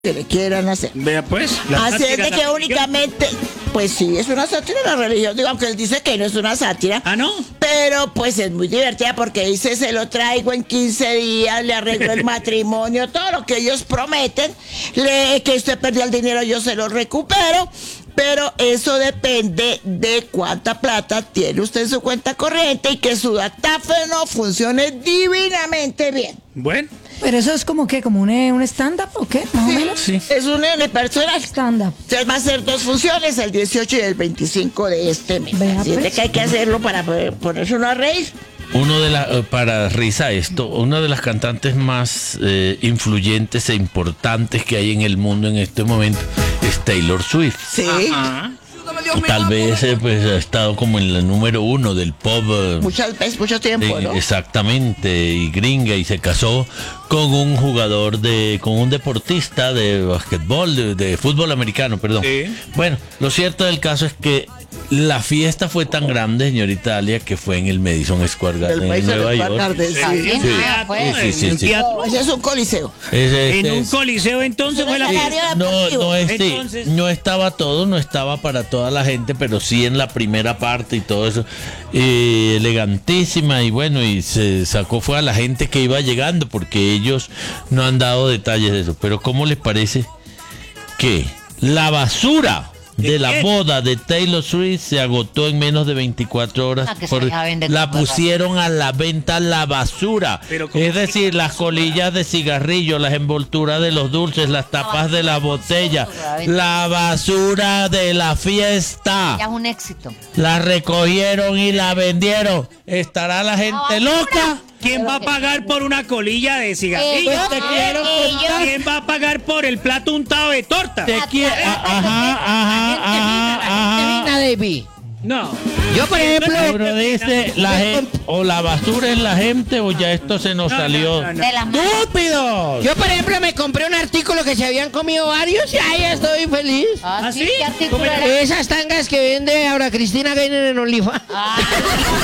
que le quieran hacer. Vea pues. Así es de que únicamente, pues sí, es una sátira la religión, digo, aunque él dice que no es una sátira. Ah, ¿no? Pero pues es muy divertida porque dice, se lo traigo en 15 días, le arreglo el matrimonio, todo lo que ellos prometen, que usted perdió el dinero, yo se lo recupero. Pero eso depende de cuánta plata tiene usted en su cuenta corriente y que su datáfono funcione divinamente bien. Bueno. Pero eso es como que, como un stand-up o qué, más o menos. Sí. Es un unipersonal. Stand-up. Se va a hacer 2 funciones, el 18 y el 25 de este mes. Vea, Así es de pues. que hay que hacerlo para poder ponerse uno a reír. Para risa esto, una de las cantantes más influyentes e importantes que hay en el mundo en este momento es Taylor Swift. Sí. Ajá. Tal vez pues ha estado como en la número 1 del pop. Muchas veces, mucho tiempo, ¿no? Exactamente, y gringa, y se casó con un jugador con un deportista de basquetbol, de fútbol americano, perdón. Sí. Bueno, lo cierto del caso es que la fiesta fue tan grande, señorita Alia, que fue en el Madison Square Del Garden en país Nueva del York. Garden, sí. En Sí. teatro, pues. Sí, sí, en sí. teatro. No, ese es un coliseo. En un coliseo entonces fue la Sí. fiesta. Entonces- No estaba todo, no estaba para toda la gente, pero sí en la primera parte y todo eso, elegantísima, y bueno, y se fue a la gente que iba llegando, porque ellos no han dado detalles de eso. Pero ¿cómo les parece que la basura de la qué? boda de Taylor Swift se agotó en menos de 24 horas? Ah, que se deja vender La cosas. pusieron a la venta la basura. Pero ¿cómo Es decir, las colillas de cigarrillo, las envolturas de los dulces, las tapas de la botella, la basura de la fiesta. Ya es un éxito. La recogieron y la vendieron. ¿Estará la gente loca? ¿Quién va a pagar por una colilla de cigarrillos? Ellos, Te quiero contar. ¿Quién va a pagar por el plato untado de torta? Ajá. David. No. Yo, por ejemplo, Pero dice, la gente, o la basura es la gente, o ya esto se nos No, salió. no, no, no. De las manos. ¡Estúpidos! yo, por ejemplo, me compré un artículo que se habían comido varios y ahí estoy feliz. Ah, ¿Ah, sí, sí? ¿qué artículo ¿Cómo era? Esas tangas que vende ahora Cristina Gainer en OnlyFans. Ah,